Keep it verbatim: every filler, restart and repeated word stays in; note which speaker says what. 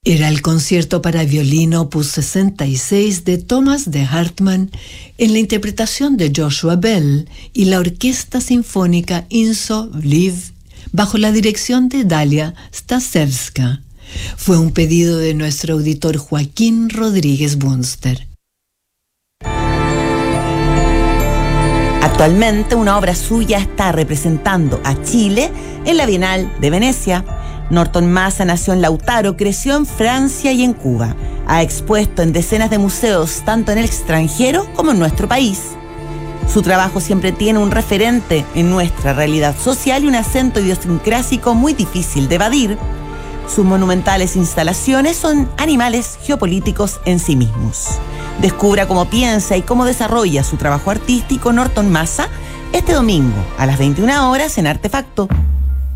Speaker 1: Era el concierto para violín opus sesenta y seis de Thomas de Hartmann en la interpretación de Joshua Bell y la Orquesta Sinfónica Inso Lviv bajo la dirección de Dalia Stasevska. Fue un pedido de nuestro auditor Joaquín Rodríguez Bunster.
Speaker 2: Actualmente una obra suya está representando a Chile en la Bienal de Venecia. Norton Massa nació en Lautaro, creció en Francia y en Cuba. Ha expuesto en decenas de museos, tanto en el extranjero como en nuestro país. Su trabajo siempre tiene un referente en nuestra realidad social y un acento idiosincrásico muy difícil de evadir. Sus monumentales instalaciones son animales geopolíticos en sí mismos. Descubra cómo piensa y cómo desarrolla su trabajo artístico Norton Massa este domingo a las veintiuna horas en Artefacto.